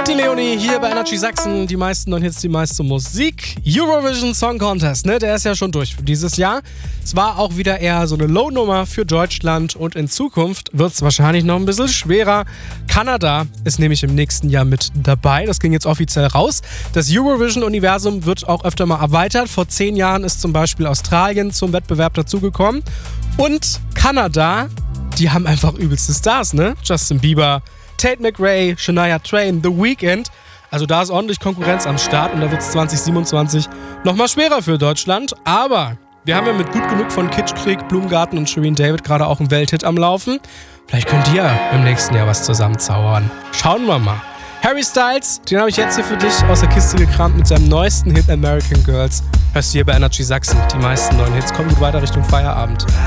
Die Leonie hier bei Energy Sachsen, die meisten neuen Hits, die meiste Musik. Eurovision Song Contest, ne, der ist ja schon durch für dieses Jahr. Es war auch wieder eher so eine Low-Nummer für Deutschland und in Zukunft wird es wahrscheinlich noch ein bisschen schwerer. Kanada ist nämlich im nächsten Jahr mit dabei, das ging jetzt offiziell raus. Das Eurovision-Universum wird auch öfter mal erweitert. Vor 10 Jahren ist zum Beispiel Australien zum Wettbewerb dazugekommen. Und Kanada, die haben einfach übelste Stars, ne? Justin Bieber, Tate McRae, Shania Twain, The Weeknd. Also da ist ordentlich Konkurrenz am Start und da wird es 2027 nochmal schwerer für Deutschland. Aber wir haben ja mit Gut genug von Kitschkrieg, Blumengarten und Shirin David gerade auch einen Welthit am Laufen. Vielleicht könnt ihr im nächsten Jahr was zusammenzaubern. Schauen wir mal. Harry Styles, den habe ich jetzt hier für dich aus der Kiste gekramt mit seinem neuesten Hit American Girls. Hörst du hier bei Energy Sachsen. Die meisten neuen Hits kommen gut weiter Richtung Feierabend.